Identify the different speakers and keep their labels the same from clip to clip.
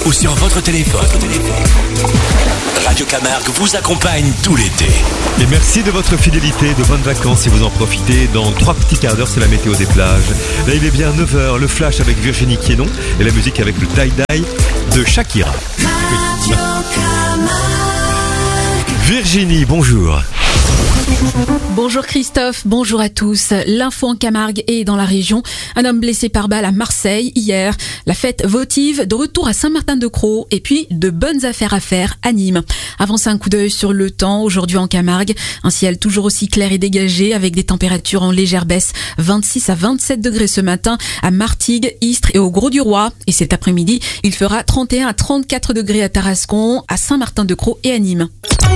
Speaker 1: ou sur votre téléphone. Radio Camargue vous accompagne tout l'été.
Speaker 2: Et merci de votre fidélité, de bonnes vacances si vous en profitez. Dans 3 petits quarts d'heure, c'est la météo des plages. Là, il est bien 9h, le flash avec Virginie Quienon et la musique avec le tie-dye de Shakira. Virginie, bonjour.
Speaker 3: Bonjour Christophe, bonjour à tous. L'info en Camargue et dans la région. Un homme blessé par balle à Marseille hier. La fête votive de retour à Saint-Martin-de-Crau et puis de bonnes affaires à faire à Nîmes. Avancez un coup d'œil sur le temps aujourd'hui en Camargue. Un ciel toujours aussi clair et dégagé avec des températures en légère baisse. 26 à 27 degrés ce matin à Martigues, Istres et au Grau-du-Roi. Et cet après-midi, il fera 31 à 34 degrés à Tarascon, à Saint-Martin-de-Crau et à Nîmes.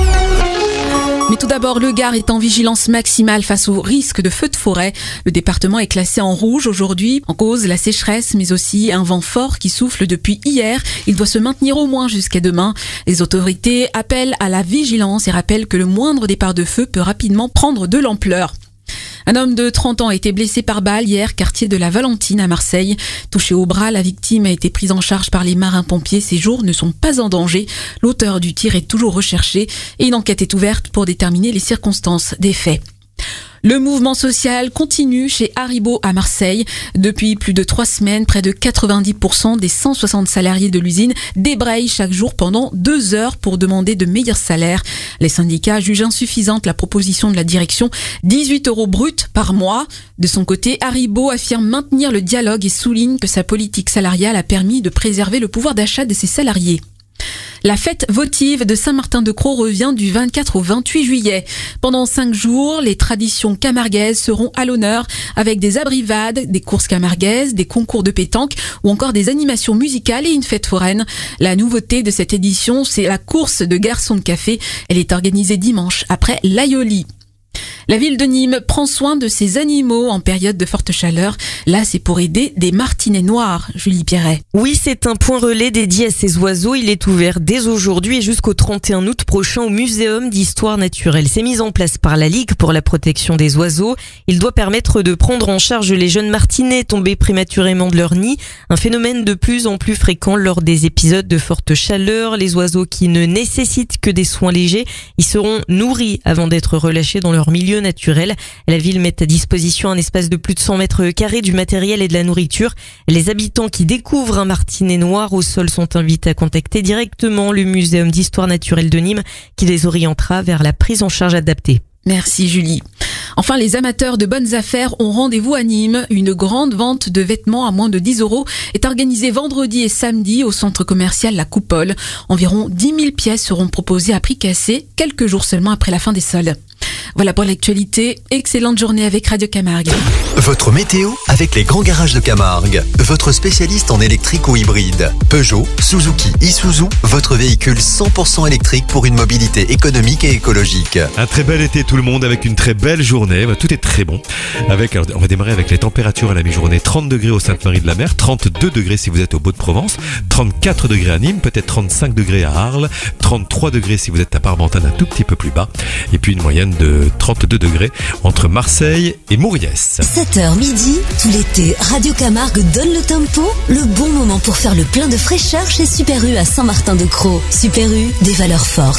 Speaker 3: Mais tout d'abord, le Gard est en vigilance maximale face au risque de feu de forêt. Le département est classé en rouge aujourd'hui. En cause, la sécheresse, mais aussi un vent fort qui souffle depuis hier. Il doit se maintenir au moins jusqu'à demain. Les autorités appellent à la vigilance et rappellent que le moindre départ de feu peut rapidement prendre de l'ampleur. Un homme de 30 ans a été blessé par balle hier, quartier de la Valentine à Marseille. Touché au bras, la victime a été prise en charge par les marins-pompiers. Ses jours ne sont pas en danger. L'auteur du tir est toujours recherché et une enquête est ouverte pour déterminer les circonstances des faits. Le mouvement social continue chez Haribo à Marseille. Depuis plus de 3 semaines, près de 90% des 160 salariés de l'usine débrayent chaque jour pendant 2 heures pour demander de meilleurs salaires. Les syndicats jugent insuffisante la proposition de la direction, 18 € bruts par mois. De son côté, Haribo affirme maintenir le dialogue et souligne que sa politique salariale a permis de préserver le pouvoir d'achat de ses salariés. La fête votive de Saint-Martin-de-Crau revient du 24 au 28 juillet. Pendant 5 jours, les traditions camarguaises seront à l'honneur avec des abrivades, des courses camarguaises, des concours de pétanque ou encore des animations musicales et une fête foraine. La nouveauté de cette édition, c'est la course de garçons de café. Elle est organisée dimanche après l'Aioli. La ville de Nîmes prend soin de ses animaux en période de forte chaleur. Là, c'est pour aider des martinets noirs, Julie Pierret.
Speaker 4: Oui, c'est un point relais dédié à ces oiseaux. Il est ouvert dès aujourd'hui et jusqu'au 31 août prochain au Muséum d'Histoire Naturelle. C'est mis en place par la Ligue pour la protection des oiseaux. Il doit permettre de prendre en charge les jeunes martinets tombés prématurément de leur nid. Un phénomène de plus en plus fréquent lors des épisodes de forte chaleur. Les oiseaux qui ne nécessitent que des soins légers, ils seront nourris avant d'être relâchés dans leur milieu naturel. La ville met à disposition un espace de plus de 100 mètres carrés, du matériel et de la nourriture. Les habitants qui découvrent un martinet noir au sol sont invités à contacter directement le Muséum d'Histoire Naturelle de Nîmes qui les orientera vers la prise en charge adaptée.
Speaker 3: Merci Julie. Enfin, les amateurs de bonnes affaires ont rendez-vous à Nîmes. Une grande vente de vêtements à moins de 10 € est organisée vendredi et samedi au centre commercial La Coupole. Environ 10 000 pièces seront proposées à prix cassé, quelques jours seulement après la fin des soldes. Voilà pour l'actualité. Excellente journée avec Radio Camargue.
Speaker 1: Votre météo avec les grands garages de Camargue. Votre spécialiste en électrique ou hybride. Peugeot, Suzuki, Isuzu, votre véhicule 100% électrique pour une mobilité économique et écologique.
Speaker 2: Un très bel été tout le monde avec une très belle journée. Tout est très bon. On va démarrer avec les températures à la mi-journée. 30 degrés au Sainte-Marie-de-la-Mer, 32 degrés si vous êtes au Beau-de-Provence, 34 degrés à Nîmes, peut-être 35 degrés à Arles, 33 degrés si vous êtes à Parmentane, un tout petit peu plus bas. Et puis une moyenne de 32 degrés entre Marseille et Mouriès.
Speaker 5: 7h midi, tout l'été, Radio Camargue donne le tempo, le bon moment pour faire le plein de fraîcheur chez Super U à Saint-Martin-de-Crau. Super U, des valeurs fortes.